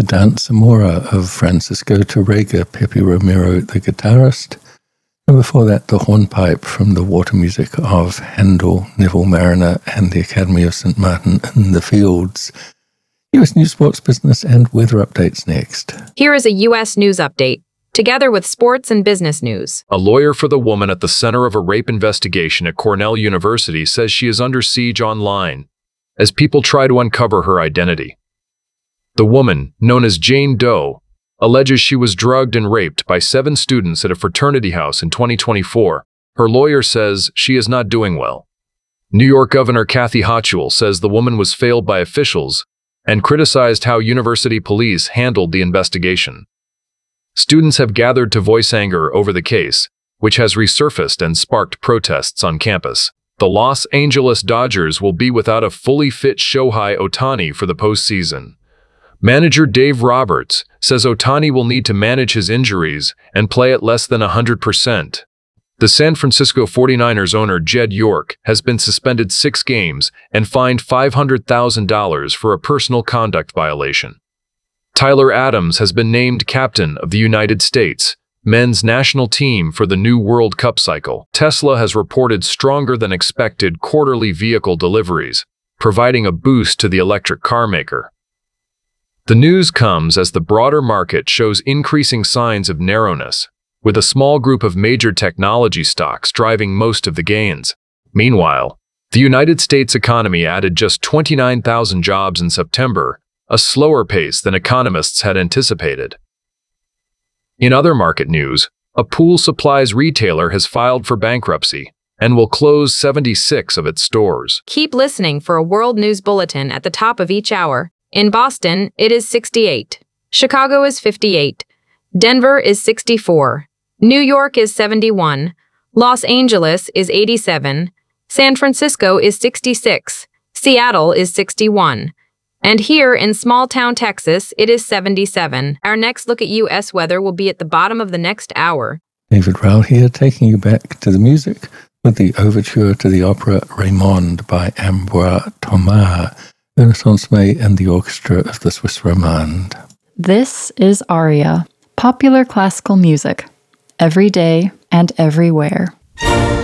the Danza Mora of Francisco Torrega, Pepe Romero, the guitarist. And before that, the hornpipe from the water music of Handel, Neville Mariner, and the Academy of St. Martin in the Fields. U.S. News, Sports, Business, and Weather Updates next. Here is a U.S. News Update, together with sports and business news. A lawyer for the woman at the center of a rape investigation at Cornell University says she is under siege online as people try to uncover her identity. The woman, known as Jane Doe, alleges she was drugged and raped by 7 students at a fraternity house in 2024. Her lawyer says she is not doing well. New York Governor Kathy Hochul says the woman was failed by officials and criticized how university police handled the investigation. Students have gathered to voice anger over the case, which has resurfaced and sparked protests on campus. The Los Angeles Dodgers will be without a fully fit Shohei Ohtani for the postseason. Manager Dave Roberts says Ohtani will need to manage his injuries and play at less than 100%. The San Francisco 49ers owner Jed York has been suspended 6 games and fined $500,000 for a personal conduct violation. Tyler Adams has been named captain of the United States men's national team for the new World Cup cycle. Tesla has reported stronger than expected quarterly vehicle deliveries, providing a boost to the electric car maker. The news comes as the broader market shows increasing signs of narrowness, with a small group of major technology stocks driving most of the gains. Meanwhile, the United States economy added just 29,000 jobs in September, a slower pace than economists had anticipated. In other market news, a pool supplies retailer has filed for bankruptcy and will close 76 of its stores. Keep listening for a World News Bulletin at the top of each hour. In Boston, it is 68. Chicago is 58. Denver is 64. New York is 71. Los Angeles is 87. San Francisco is 66. Seattle is 61. And here in small-town Texas, it is 77. Our next look at U.S. weather will be at the bottom of the next hour. David Rowell here, taking you back to the music with the overture to the opera Raymond by Ambroise Thomas, Renaissance May and the orchestra of the Swiss Romande. This is Aria, popular classical music, every day and everywhere.